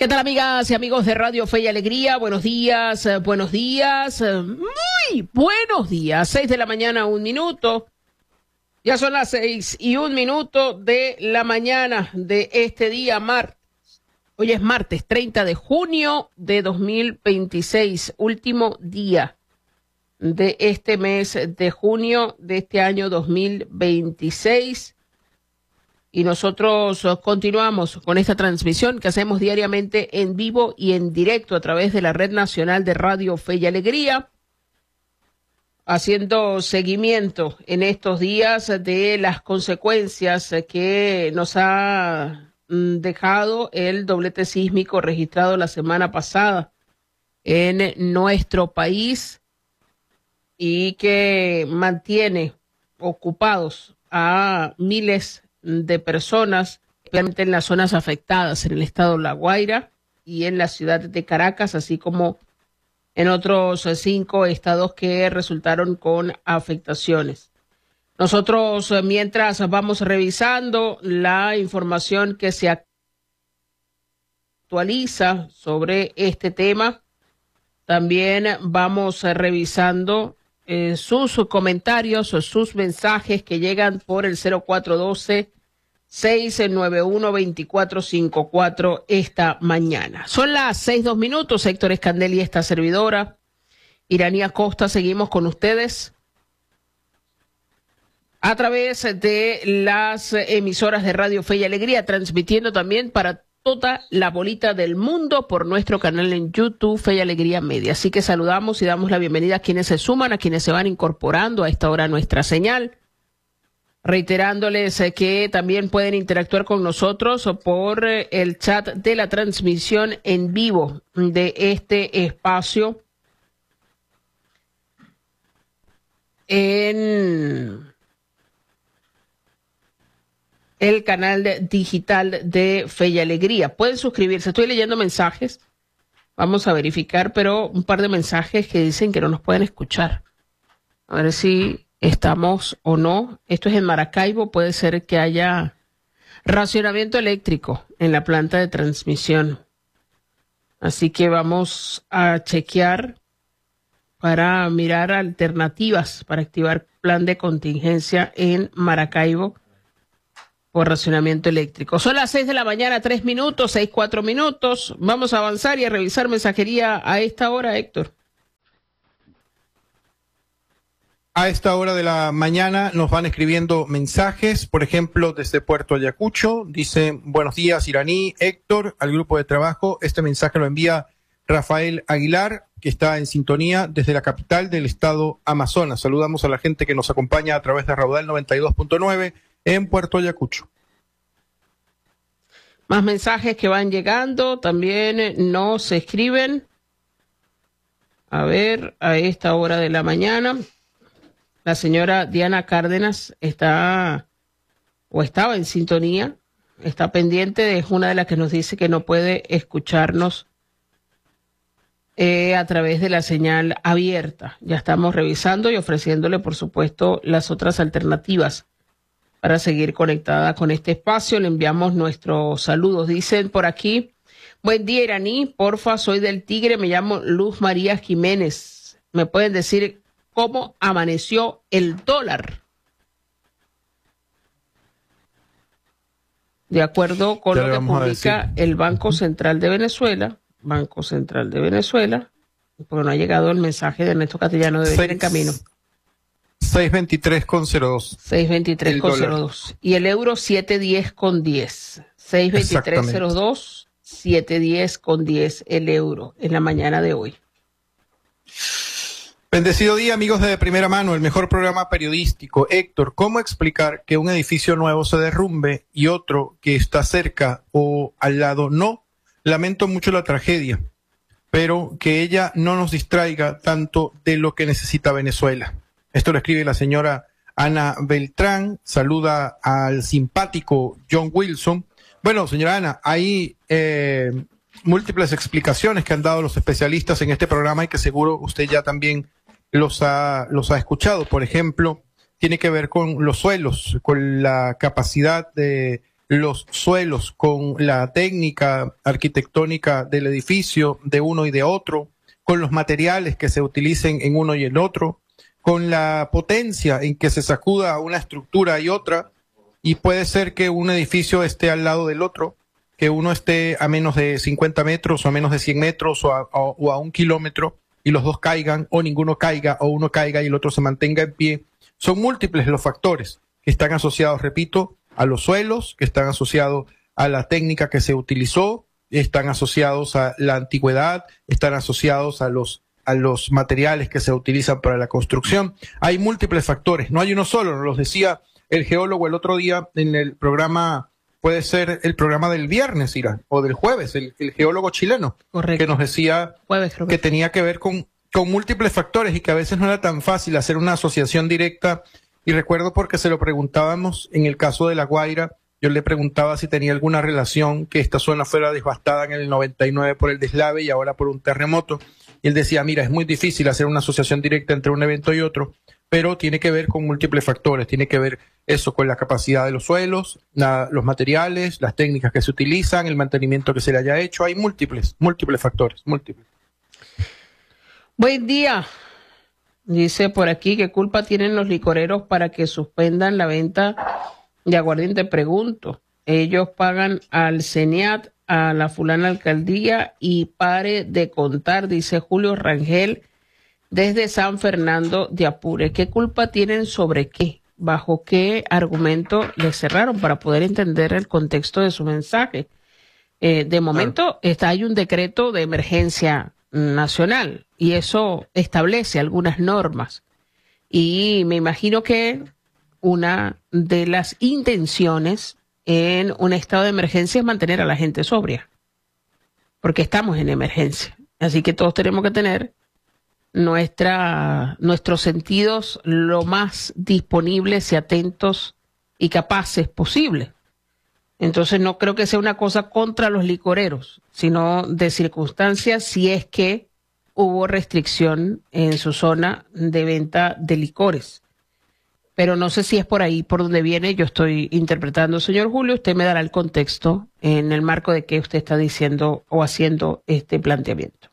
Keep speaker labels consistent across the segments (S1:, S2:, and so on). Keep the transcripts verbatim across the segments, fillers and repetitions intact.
S1: ¿Qué tal, amigas y amigos de Radio Fe y Alegría? Buenos días, eh, buenos días, eh, muy buenos días. Seis de la mañana, un minuto. Ya son las seis y un minuto de la mañana de este día, martes. Hoy es martes, treinta de junio de dos mil veintiséis, último día de este mes de junio de este año dos mil veintiséis. Y nosotros continuamos con esta transmisión que hacemos diariamente en vivo y en directo a través de la Red Nacional de Radio Fe y Alegría, haciendo seguimiento en estos días de las consecuencias que nos ha dejado el doblete sísmico registrado la semana pasada en nuestro país y que mantiene ocupados a miles de personas, especialmente en las zonas afectadas en el estado La Guaira y en la ciudad de Caracas, así como en otros cinco estados que resultaron con afectaciones. Nosotros, mientras vamos revisando la información que se actualiza sobre este tema, también vamos revisando eh, sus comentarios o sus mensajes que llegan por el cero cuatro uno dos, seis nueve uno, dos cuatro cinco cuatro esta mañana. Son las seis, dos minutos. Héctor Escandel y esta servidora, Iranía Costa, seguimos con ustedes a través de las emisoras de Radio Fe y Alegría, transmitiendo también para toda la bolita del mundo por nuestro canal en YouTube, Fe y Alegría Media. Así que saludamos y damos la bienvenida a quienes se suman, a quienes se van incorporando a esta hora a nuestra señal, reiterándoles que también pueden interactuar con nosotros por el chat de la transmisión en vivo de este espacio en el canal digital de Fe y Alegría. Pueden suscribirse. Estoy leyendo mensajes. Vamos a verificar, pero un par de mensajes que dicen que no nos pueden escuchar. A ver si estamos o no. Esto es en Maracaibo. Puede ser que haya racionamiento eléctrico en la planta de transmisión. Así que vamos a chequear para mirar alternativas para activar plan de contingencia en Maracaibo por racionamiento eléctrico. Son las seis de la mañana, tres minutos, seis, cuatro minutos. Vamos a avanzar y a revisar mensajería a esta hora, Héctor.
S2: A esta hora de la mañana nos van escribiendo mensajes, por ejemplo, desde Puerto Ayacucho. Dice, buenos días, Iraní, Héctor, al grupo de trabajo. Este mensaje lo envía Rafael Aguilar, que está en sintonía desde la capital del estado Amazonas. Saludamos a la gente que nos acompaña a través de Raudal noventa y dos punto nueve en Puerto Ayacucho.
S1: Más mensajes que van llegando, también nos escriben. A ver, a esta hora de la mañana, la señora Diana Cárdenas está o estaba en sintonía, está pendiente, es una de las que nos dice que no puede escucharnos eh, a través de la señal abierta. Ya estamos revisando y ofreciéndole, por supuesto, las otras alternativas para seguir conectada con este espacio. Le enviamos nuestros saludos. Dicen por aquí, buen día, Iraní, porfa, soy del Tigre, me llamo Luz María Jiménez. ¿Me pueden decir cómo amaneció el dólar? De acuerdo con lo que publica el Banco Central de Venezuela, Banco Central de Venezuela, porque no ha llegado el mensaje de Ernesto Castellano, debe ir en camino.
S2: seiscientos veintitrés con cero dos.
S1: seiscientos veintitrés con cero dos. Y el euro setecientos diez con diez. seiscientos veintitrés cero dos, setecientos diez con diez el euro en la mañana de hoy.
S2: Bendecido día, amigos de Primera Mano, el mejor programa periodístico. Héctor, ¿cómo explicar que un edificio nuevo se derrumbe y otro que está cerca o al lado no? Lamento mucho la tragedia, pero que ella no nos distraiga tanto de lo que necesita Venezuela. Esto lo escribe la señora Ana Beltrán, saluda al simpático John Wilson. Bueno, señora Ana, hay eh, múltiples explicaciones que han dado los especialistas en este programa y que seguro usted ya también los ha, los ha escuchado. Por ejemplo, tiene que ver con los suelos, con la capacidad de los suelos con la técnica arquitectónica del edificio de uno y de otro, con los materiales que se utilicen en uno y el otro, con la potencia en que se sacuda una estructura y otra, y puede ser que un edificio esté al lado del otro, que uno esté a menos de cincuenta metros o a menos de cien metros o a, a, o a un kilómetro y los dos caigan o ninguno caiga o uno caiga y el otro se mantenga en pie. Son múltiples los factores que están asociados, repito, a los suelos, que están asociados a la técnica que se utilizó, están asociados a la antigüedad, están asociados a los a los materiales que se utilizan para la construcción. Hay múltiples factores, no hay uno solo, nos los decía el geólogo el otro día en el programa, puede ser el programa del viernes, Ira, o del jueves, el, el geólogo chileno. Correcto. Que nos decía jueves, creo que, que tenía que ver con, con múltiples factores y que a veces no era tan fácil hacer una asociación directa. Y recuerdo porque se lo preguntábamos en el caso de La Guaira, yo le preguntaba si tenía alguna relación que esta zona fuera devastada en el noventa y nueve por el deslave y ahora por un terremoto. Y él decía, mira, es muy difícil hacer una asociación directa entre un evento y otro, pero tiene que ver con múltiples factores, tiene que ver eso con la capacidad de los suelos, la, los materiales, las técnicas que se utilizan, el mantenimiento que se le haya hecho, hay múltiples, múltiples factores, múltiples.
S1: Buen día. Dice por aquí, ¿qué culpa tienen los licoreros para que suspendan la venta de aguardiente? Pregunto. Ellos pagan al CENIAT, a la fulana alcaldía y pare de contar, dice Julio Rangel desde San Fernando de Apure. ¿Qué culpa tienen sobre qué? ¿Bajo qué argumento les cerraron? Para poder entender el contexto de su mensaje. Eh, de momento claro. está, hay un decreto de emergencia nacional y eso establece algunas normas. Y me imagino que una de las intenciones en un estado de emergencia es mantener a la gente sobria, porque estamos en emergencia. Así que todos tenemos que tener nuestra, nuestros sentidos lo más disponibles y atentos y capaces posible. Entonces no creo que sea una cosa contra los licoreros, sino de circunstancias si es que hubo restricción en su zona de venta de licores. Pero no sé si es por ahí por donde viene, yo estoy interpretando, señor Julio, usted me dará el contexto en el marco de qué usted está diciendo o haciendo este planteamiento.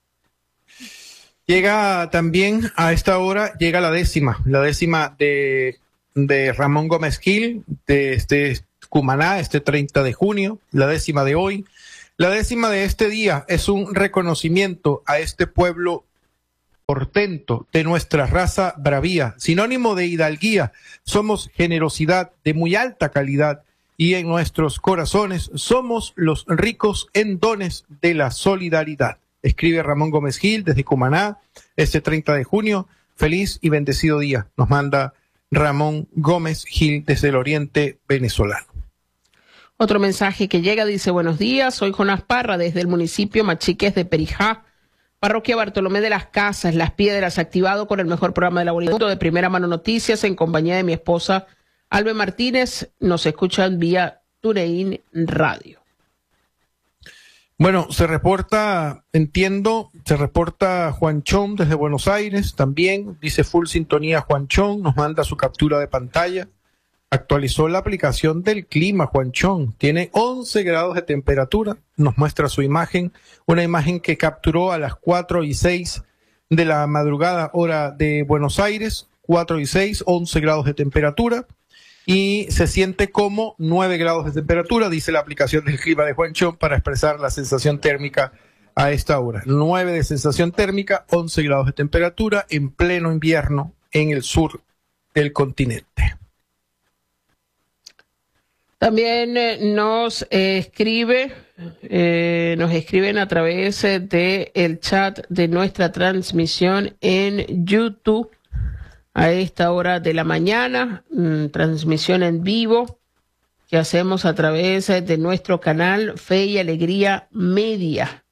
S2: Llega también a esta hora, llega la décima, la décima de, de Ramón Gómez Gil, de este Cumaná, este treinta de junio, la décima de hoy. La décima de este día es un reconocimiento a este pueblo portento de nuestra raza bravía, sinónimo de hidalguía. Somos generosidad de muy alta calidad y en nuestros corazones somos los ricos en dones de la solidaridad. Escribe Ramón Gómez Gil desde Cumaná, este treinta de junio. Feliz y bendecido día. Nos manda Ramón Gómez Gil desde el oriente venezolano.
S1: Otro mensaje que llega dice, buenos días, soy Jonás Parra desde el municipio Machiques de Perijá. Parroquia Bartolomé de las Casas, Las Piedras, activado con el mejor programa de la Bolivia de Primera Mano Noticias en compañía de mi esposa Albe Martínez. Nos escuchan vía TuneIn Radio.
S2: Bueno, se reporta, entiendo, se reporta Juan Chón desde Buenos Aires también. Dice full sintonía Juan Chón, nos manda su captura de pantalla. Actualizó la aplicación del clima, Juan Chón. Tiene once grados de temperatura. Nos muestra su imagen. Una imagen que capturó a las cuatro y seis de la madrugada, hora de Buenos Aires. cuatro y seis, once grados de temperatura. Y se siente como nueve grados de temperatura, dice la aplicación del clima de Juan Chón para expresar la sensación térmica a esta hora. nueve de sensación térmica, once grados de temperatura en pleno invierno en el sur del continente.
S1: También eh, nos eh, escribe, eh, nos escriben a través eh, de el chat de nuestra transmisión en YouTube a esta hora de la mañana, mmm, transmisión en vivo que hacemos a través eh, de nuestro canal Fe y Alegría Media.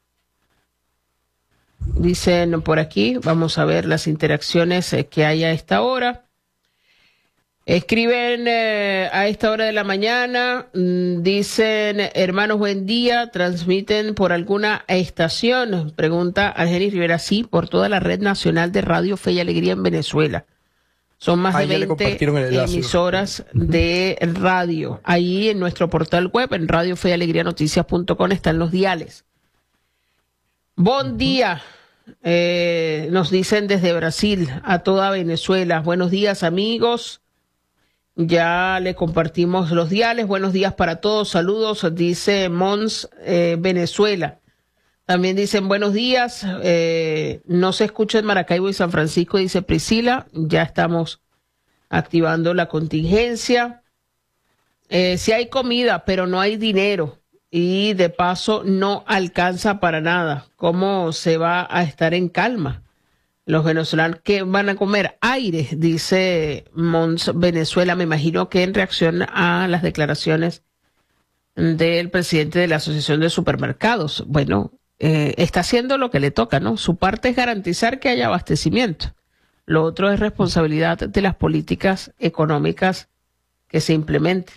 S1: Dicen por aquí, vamos a ver las interacciones eh, que hay a esta hora. Escriben eh, a esta hora de la mañana, mmm, dicen, hermanos, buen día, transmiten por alguna estación, pregunta Argenis Rivera, sí, por toda la red nacional de Radio Fe y Alegría en Venezuela. Son más
S2: Ahí
S1: de veinte emisoras de radio. Ahí en nuestro portal web, en radio fe y alegría noticias punto com, están los diales. Buen día, eh, nos dicen desde Brasil, a toda Venezuela. Buenos días, amigos. Ya le compartimos los diales. Buenos días para todos. Saludos, dice Mons, eh, Venezuela. También dicen buenos días, eh, no se escucha en Maracaibo y San Francisco, dice Priscila, ya estamos activando la contingencia. Eh, sí hay comida, pero no hay dinero y de paso no alcanza para nada. ¿Cómo se va a estar en calma? Los venezolanos que van a comer aire, dice Mons Venezuela, me imagino que en reacción a las declaraciones del presidente de la Asociación de Supermercados. Bueno, Eh, está haciendo lo que le toca, ¿no? Su parte es garantizar que haya abastecimiento. Lo otro es responsabilidad de las políticas económicas que se implementen.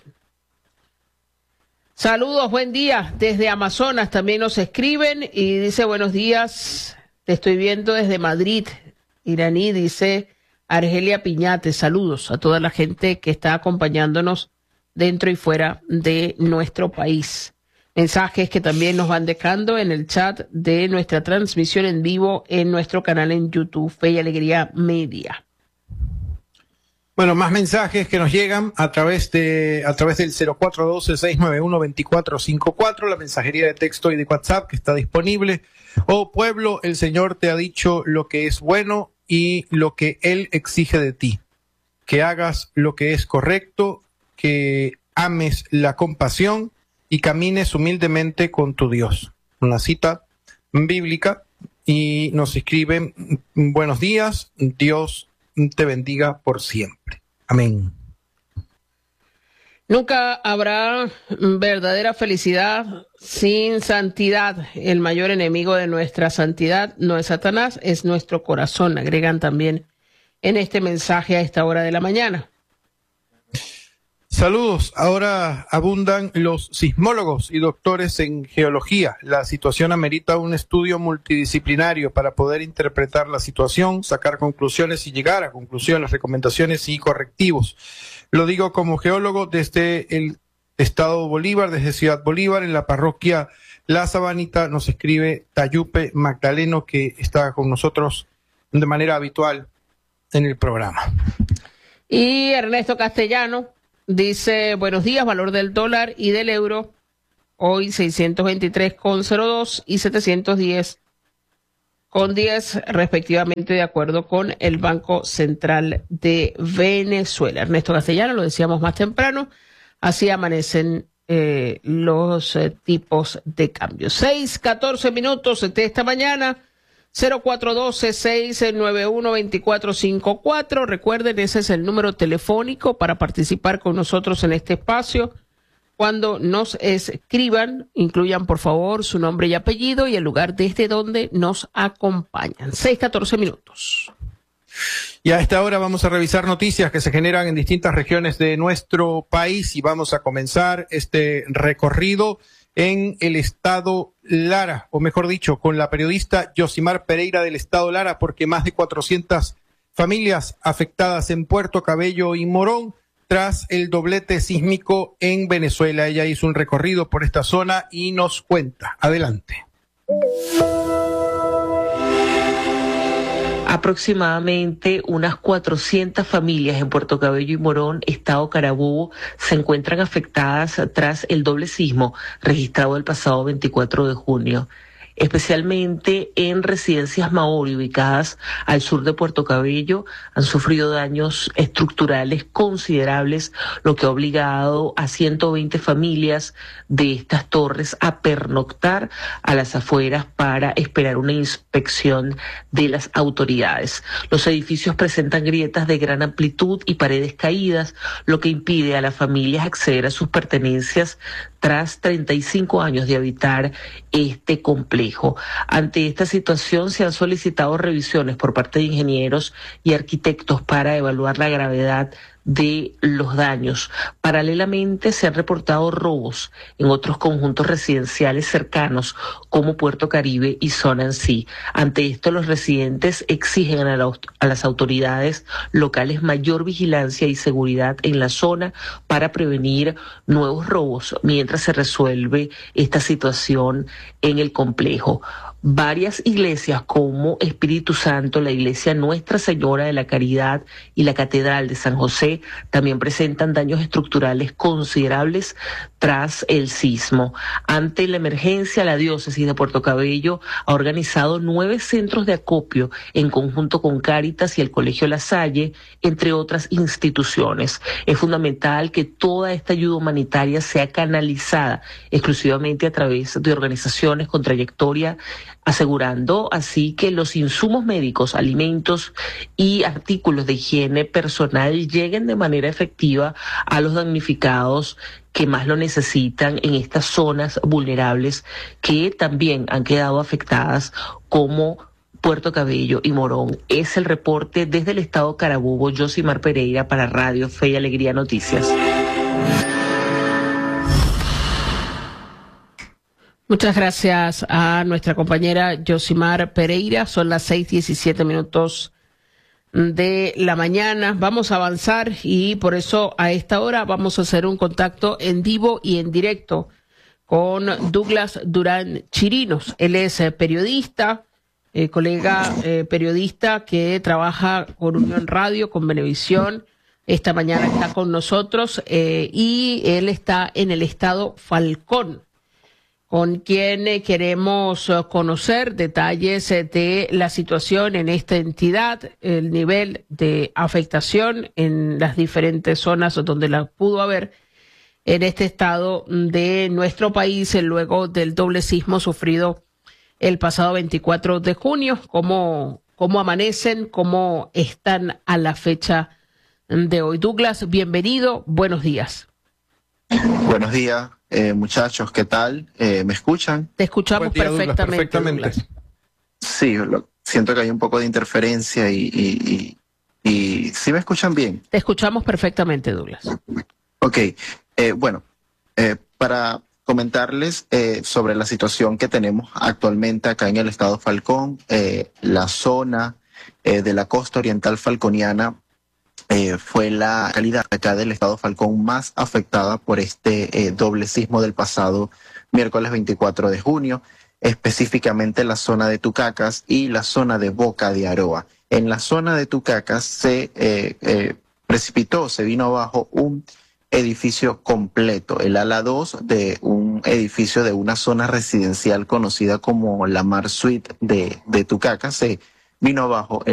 S1: Saludos, buen día. Desde Amazonas también nos escriben y dice buenos días. Te estoy viendo desde Madrid, iraní, dice Argelia Piñate. Saludos a toda la gente que está acompañándonos dentro y fuera de nuestro país. Mensajes que también nos van dejando en el chat de nuestra transmisión en vivo en nuestro canal en YouTube, Fe y Alegría Media.
S2: Bueno, más mensajes que nos llegan a través de a través del cero cuatro uno dos, seis nueve uno, dos cuatro cinco cuatro, la mensajería de texto y de WhatsApp que está disponible. Oh pueblo, el Señor te ha dicho lo que es bueno y lo que Él exige de ti. Que hagas lo que es correcto, que ames la compasión y camines humildemente con tu Dios. Una cita bíblica y nos escriben, buenos días, Dios te bendiga por siempre. Amén.
S1: Nunca habrá verdadera felicidad sin santidad. El mayor enemigo de nuestra santidad no es Satanás, es nuestro corazón. Agregan también en este mensaje a esta hora de la mañana.
S2: Saludos. Ahora abundan los sismólogos y doctores en geología. La situación amerita un estudio multidisciplinario para poder interpretar la situación, sacar conclusiones y llegar a conclusiones, recomendaciones y correctivos. Lo digo como geólogo desde el Estado Bolívar, desde Ciudad Bolívar, en la parroquia La Sabanita. Nos escribe Tayupe Magdaleno, que está con nosotros de manera habitual en el programa.
S1: Y Ernesto Castellano dice, buenos días, valor del dólar y del euro, hoy seiscientos veintitrés con cero dos y setecientos diez con diez respectivamente, de acuerdo con el Banco Central de Venezuela. Ernesto Castellano, lo decíamos más temprano, así amanecen eh, los eh, tipos de cambio. seis, catorce minutos de esta mañana. cero cuatro uno dos, seis nueve uno, dos cuatro cinco cuatro. Recuerden, ese es el número telefónico para participar con nosotros en este espacio. Cuando nos escriban, incluyan por favor su nombre y apellido y el lugar desde donde nos acompañan. seis, catorce minutos.
S2: Y a esta hora vamos a revisar noticias que se generan en distintas regiones de nuestro país y vamos a comenzar este recorrido en el estado Lara, o mejor dicho, con la periodista Yosimar Pereira del estado Lara, porque más de cuatrocientas familias afectadas en Puerto Cabello y Morón tras el doblete sísmico en Venezuela. Ella hizo un recorrido por esta zona y nos cuenta. Adelante.
S3: Aproximadamente unas cuatrocientas familias en Puerto Cabello y Morón, estado Carabobo, se encuentran afectadas tras el doble sismo registrado el pasado veinticuatro de junio. Especialmente en residencias maorí ubicadas al sur de Puerto Cabello, han sufrido daños estructurales considerables, lo que ha obligado a ciento veinte familias de estas torres a pernoctar a las afueras para esperar una inspección de las autoridades. Los edificios presentan grietas de gran amplitud y paredes caídas, lo que impide a las familias acceder a sus pertenencias tras treinta y cinco años de habitar este complejo. Ante esta situación se han solicitado revisiones por parte de ingenieros y arquitectos para evaluar la gravedad de los daños. Paralelamente se han reportado robos en otros conjuntos residenciales cercanos, como Puerto Caribe y zona en sí. Ante esto, los residentes exigen a, la, a las autoridades locales mayor vigilancia y seguridad en la zona para prevenir nuevos robos mientras se resuelve esta situación en el complejo. Varias iglesias como Espíritu Santo, la iglesia Nuestra Señora de la Caridad y la Catedral de San José también presentan daños estructurales considerables tras el sismo. Ante la emergencia, la diócesis de Puerto Cabello ha organizado nueve centros de acopio en conjunto con Cáritas y el Colegio La Salle, entre otras instituciones. Es fundamental que toda esta ayuda humanitaria sea canalizada exclusivamente a través de organizaciones con trayectoria, asegurando así que los insumos médicos, alimentos y artículos de higiene personal lleguen de manera efectiva a los damnificados que más lo necesitan en estas zonas vulnerables que también han quedado afectadas como Puerto Cabello y Morón. Es el reporte desde el estado Carabobo. Yosimar Pereira para Radio Fe y Alegría Noticias.
S1: Muchas gracias a nuestra compañera Yosimar Pereira. Son las seis diecisiete minutos de la mañana. Vamos a avanzar y por eso a esta hora vamos a hacer un contacto en vivo y en directo con Douglas Durán Chirinos. Él es eh, periodista, eh, colega eh, periodista que trabaja con Unión Radio, con Venevisión. Esta mañana está con nosotros eh, y él está en el estado Falcón, con quien eh, queremos uh, conocer detalles eh, de la situación en esta entidad, el nivel de afectación en las diferentes zonas donde la pudo haber en este estado de nuestro país, eh, luego del doble sismo sufrido el pasado veinticuatro de junio, cómo, cómo amanecen, cómo están a la fecha de hoy. Douglas, bienvenido, buenos días.
S4: Buenos días. Eh, muchachos, ¿qué tal? Eh, ¿Me escuchan?
S1: Te escuchamos día, perfectamente. Douglas, perfectamente. Douglas.
S4: Sí, lo, siento que hay un poco de interferencia y, y, y, y ¿sí me escuchan bien?
S1: Te escuchamos perfectamente, Douglas.
S4: Ok, eh, bueno, eh, para comentarles eh, sobre la situación que tenemos actualmente acá en el estado Falcón, eh, la zona eh, de la costa oriental falconiana Eh, fue la calidad acá del estado Falcón más afectada por este eh, doble sismo del pasado miércoles veinticuatro de junio, específicamente la zona de Tucacas y la zona de Boca de Aroa. En la zona de Tucacas se eh, eh, precipitó, se vino abajo un edificio completo, el ala dos de un edificio de una zona residencial conocida como la Mar Suite de, de Tucacas, se vino abajo el